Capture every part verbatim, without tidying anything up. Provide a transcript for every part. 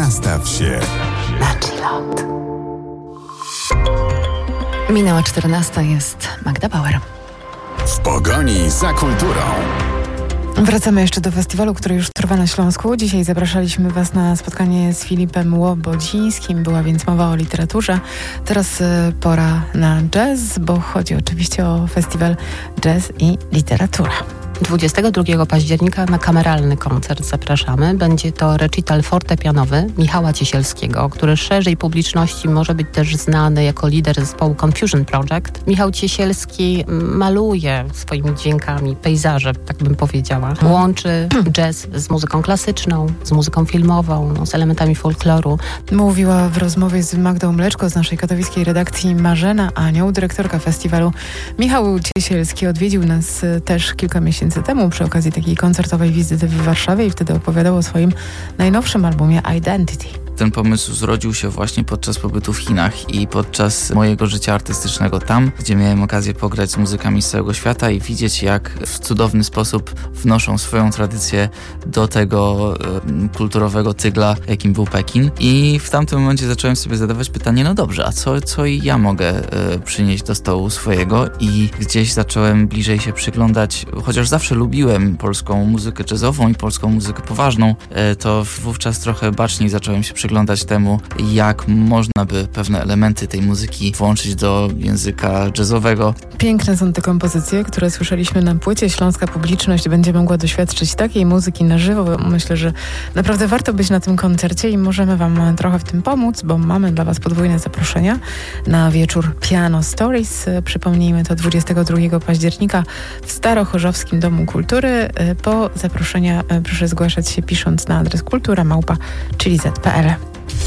Nastaw się na chillout. Minęła czternasta, jest Magda Bauer. W pogoni za kulturą. Wracamy jeszcze do festiwalu, który już trwa na Śląsku. Dzisiaj zapraszaliśmy Was na spotkanie z Filipem Łobodzińskim. Była więc mowa o literaturze. Teraz y, pora na jazz, bo chodzi oczywiście o festiwal Jazz i Literatura. dwudziestego drugiego października na kameralny koncert zapraszamy. Będzie to recital fortepianowy Michała Ciesielskiego, który szerzej publiczności może być też znany jako lider zespołu Confusion Project. Michał Ciesielski maluje swoimi dźwiękami pejzaże, tak bym powiedziała. Łączy jazz z muzyką klasyczną, z muzyką filmową, no, z elementami folkloru. Mówiła w rozmowie z Magdą Mleczko z naszej katowickiej redakcji Marzena Anioł, dyrektorka festiwalu. Michał Ciesielski odwiedził nas też kilka miesięcy temu przy okazji takiej koncertowej wizyty w Warszawie i wtedy opowiadał o swoim najnowszym albumie Identity. Ten pomysł zrodził się właśnie podczas pobytu w Chinach i podczas mojego życia artystycznego tam, gdzie miałem okazję pograć z muzykami z całego świata i widzieć, jak w cudowny sposób wnoszą swoją tradycję do tego e, kulturowego tygla, jakim był Pekin. I w tamtym momencie zacząłem sobie zadawać pytanie, no dobrze, a co, co ja mogę e, przynieść do stołu swojego? I gdzieś zacząłem bliżej się przyglądać, chociaż zawsze lubiłem polską muzykę jazzową i polską muzykę poważną, e, to wówczas trochę baczniej zacząłem się przyglądać przyglądać temu, jak można by pewne elementy tej muzyki włączyć do języka jazzowego. Piękne są te kompozycje, które słyszeliśmy na płycie. Śląska publiczność będzie mogła doświadczyć takiej muzyki na żywo. Myślę, że naprawdę warto być na tym koncercie i możemy Wam trochę w tym pomóc, bo mamy dla Was podwójne zaproszenia na wieczór Piano Stories. Przypomnijmy, to dwudziestego drugiego października w Starochorzowskim Domu Kultury. Po zaproszenia proszę zgłaszać się pisząc na adres kultura małpa chili zet kropka pe el.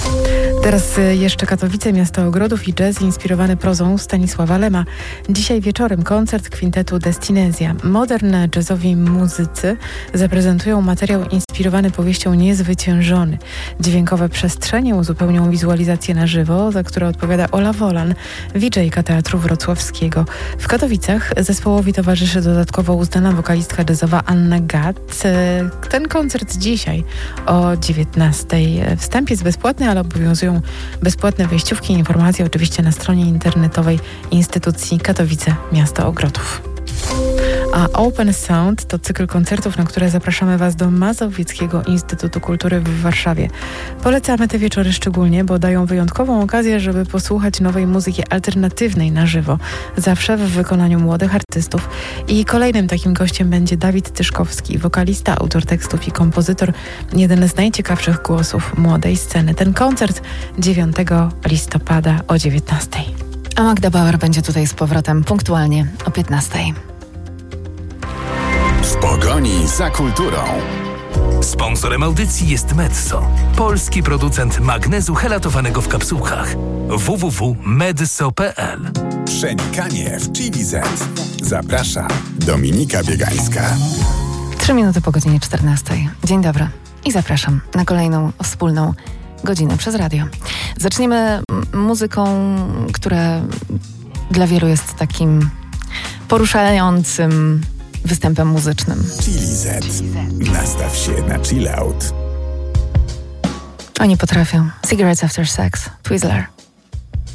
Teraz jeszcze Katowice, miasto ogrodów i jazz inspirowany prozą Stanisława Lema. Dzisiaj wieczorem koncert kwintetu Destinezja. Modern jazzowi muzycy zaprezentują materiał inspirowany powieścią Niezwyciężony. Dźwiękowe przestrzenie uzupełnią wizualizację na żywo, za które odpowiada Ola Wolan, didżejka Teatru Wrocławskiego. W Katowicach zespołowi towarzyszy dodatkowo uznana wokalistka jazzowa Anna Gatt. Ten koncert dzisiaj o dziewiętnastej. Wstęp jest bezpłatny, ale obowiązują bezpłatne wejściówki. Informacje oczywiście na stronie internetowej instytucji Katowice Miasto Ogrodów. A Open Sound to cykl koncertów, na które zapraszamy Was do Mazowieckiego Instytutu Kultury w Warszawie. Polecamy te wieczory szczególnie, bo dają wyjątkową okazję, żeby posłuchać nowej muzyki alternatywnej na żywo. Zawsze w wykonaniu młodych artystów. I kolejnym takim gościem będzie Dawid Tyszkowski, wokalista, autor tekstów i kompozytor. Jeden z najciekawszych głosów młodej sceny. Ten koncert dziewiątego listopada o dziewiętnastej. A Magda Bauer będzie tutaj z powrotem punktualnie o piętnastej. W pogoni za kulturą. Sponsorem audycji jest Medzo, polski producent magnezu helatowanego w kapsułkach. w w w kropka medzo kropka pe el. Przenikanie w Chili Zet. Zaprasza Dominika Biegańska. Trzy minuty po godzinie czternastej. Dzień dobry i zapraszam na kolejną wspólną godzinę przez radio. Zaczniemy m- muzyką, która dla wielu jest takim poruszającym występem muzycznym. Chili Zet. Nastaw się na chillout. Oni potrafią. Cigarettes After Sex, Twizzler.